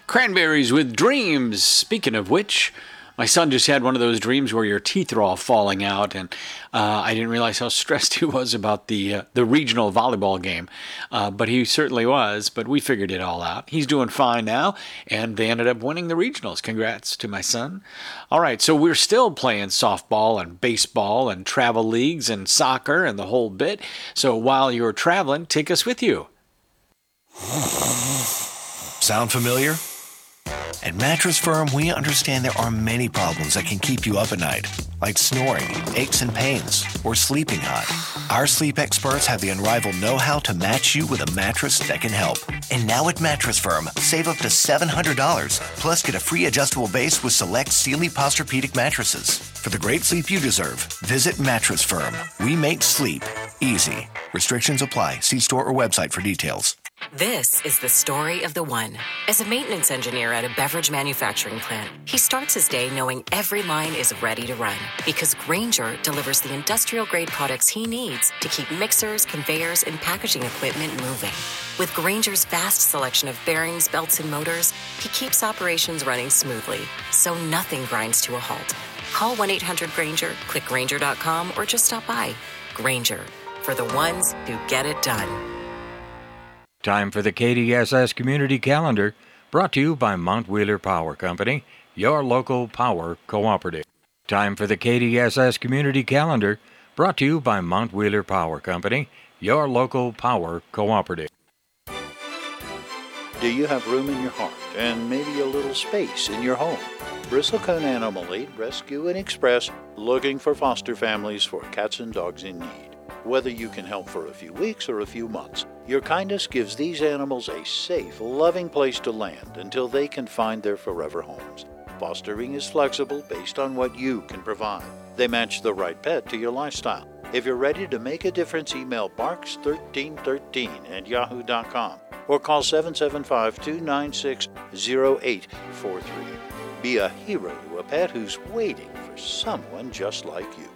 Cranberries with Dreams. Speaking of which, my son just had one of those dreams where your teeth are all falling out, and I didn't realize how stressed he was about the regional volleyball game. But he certainly was, but we figured it all out. He's doing fine now, and they ended up winning the regionals. Congrats to my son. All right, so we're still playing softball and baseball and travel leagues and soccer and the whole bit. So while you're traveling, take us with you. Sound familiar? At Mattress Firm, we understand there are many problems that can keep you up at night, like snoring, aches and pains, or sleeping hot. Our sleep experts have the unrivaled know-how to match you with a mattress that can help. And now at Mattress Firm, save up to $700, plus get a free adjustable base with select Sealy Posturepedic mattresses. For the great sleep you deserve, visit Mattress Firm. We make sleep easy. Restrictions apply. See store or website for details. This is the story of the one. As a maintenance engineer at a beverage manufacturing plant, he starts his day knowing every line is ready to run because Grainger delivers the industrial-grade products he needs to keep mixers, conveyors, and packaging equipment moving. With Grainger's vast selection of bearings, belts, and motors, he keeps operations running smoothly, so nothing grinds to a halt. Call 1-800-GRAINGER, click Grainger.com, or just stop by. Grainger, for the ones who get it done. Time for the KDSS Community Calendar, brought to you by Mount Wheeler Power Company, your local power cooperative. Time for the KDSS Community Calendar, brought to you by Mount Wheeler Power Company, your local power cooperative. Do you have room in your heart and maybe a little space in your home? Bristlecone Animal Aid Rescue and Express looking for foster families for cats and dogs in need. Whether you can help for a few weeks or a few months, your kindness gives these animals a safe, loving place to land until they can find their forever homes. Fostering is flexible based on what you can provide. They match the right pet to your lifestyle. If you're ready to make a difference, email barks1313@yahoo.com or call 775-296-0843. Be a hero to a pet who's waiting for someone just like you.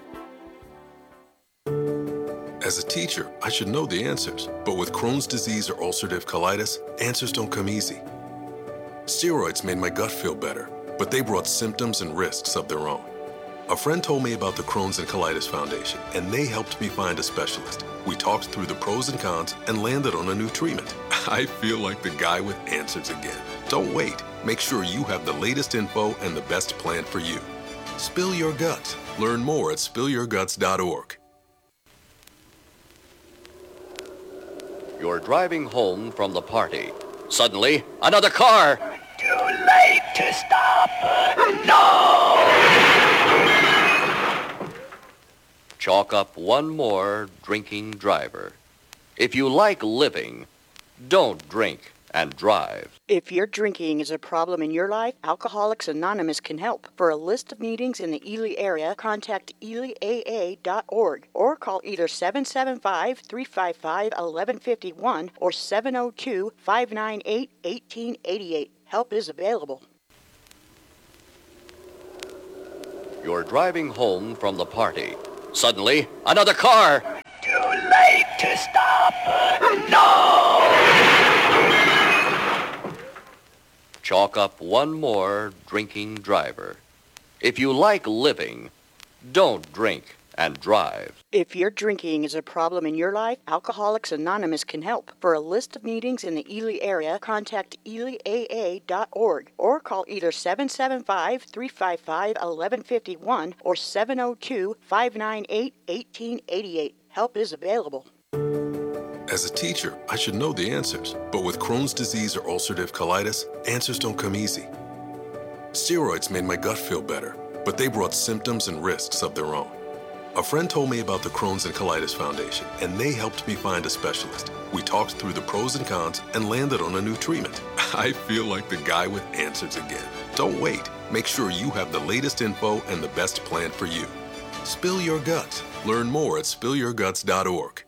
As a teacher, I should know the answers, but with Crohn's disease or ulcerative colitis, answers don't come easy. Steroids made my gut feel better, but they brought symptoms and risks of their own. A friend told me about the Crohn's and Colitis Foundation, and they helped me find a specialist. We talked through the pros and cons and landed on a new treatment. I feel like the guy with answers again. Don't wait. Make sure you have the latest info and the best plan for you. Spill your guts. Learn more at spillyourguts.org. You're driving home from the party. Suddenly, another car. Too late to stop. No! Chalk up one more drinking driver. If you like living, don't drink and drive. If your drinking is a problem in your life, Alcoholics Anonymous can help. For a list of meetings in the Ely area, contact EelyAA.org or call either 775-355-1151 or 702-598-1888. Help is available. You're driving home from the party. Suddenly, another car. Too late to stop. No! Chalk up one more drinking driver. If you like living, don't drink and drive. If your drinking is a problem in your life, Alcoholics Anonymous can help. For a list of meetings in the Ely area, contact EelyAA.org or call either 775-355-1151 or 702-598-1888. Help is available. As a teacher, I should know the answers, but with Crohn's disease or ulcerative colitis, answers don't come easy. Steroids made my gut feel better, but they brought symptoms and risks of their own. A friend told me about the Crohn's and Colitis Foundation, and they helped me find a specialist. We talked through the pros and cons and landed on a new treatment. I feel like the guy with answers again. Don't wait. Make sure you have the latest info and the best plan for you. Spill your guts. Learn more at spillyourguts.org.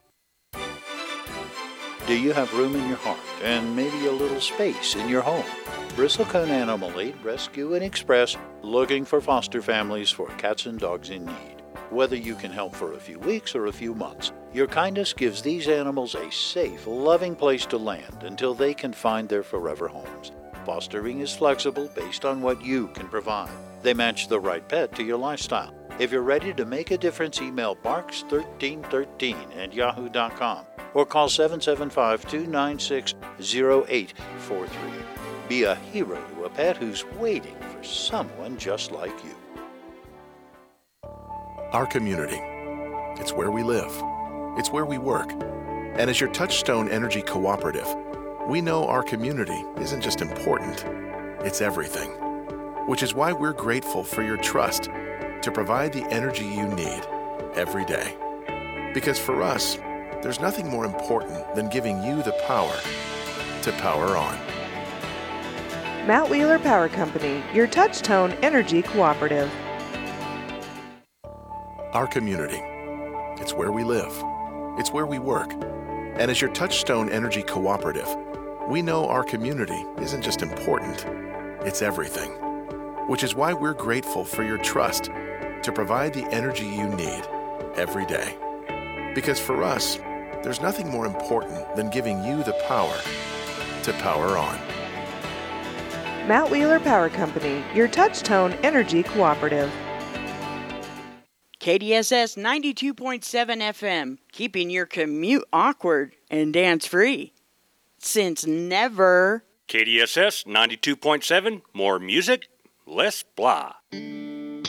Do you have room in your heart and maybe a little space in your home? Bristlecone Animal Aid Rescue and Express looking for foster families for cats and dogs in need. Whether you can help for a few weeks or a few months, your kindness gives these animals a safe, loving place to land until they can find their forever homes. Fostering is flexible based on what you can provide. They match the right pet to your lifestyle. If you're ready to make a difference, email barks1313@yahoo.com or call 775-296-0843. Be a hero to a pet who's waiting for someone just like you. Our community. It's where we live. It's where we work. And as your Touchstone Energy Cooperative, we know our community isn't just important, it's everything. Which is why we're grateful for your trust to provide the energy you need every day. Because for us, there's nothing more important than giving you the power to power on. Matt Wheeler Power Company, your Touchstone Energy Cooperative. Our community. It's where we live. It's where we work. And as your Touchstone Energy Cooperative, we know our community isn't just important, it's everything. Which is why we're grateful for your trust to provide the energy you need every day. Because for us, there's nothing more important than giving you the power to power on. Matt Wheeler Power Company, your Touchstone Energy Cooperative. KDSS 92.7 FM, keeping your commute awkward and dance-free. Since never. KDSS 92.7, more music, less blah.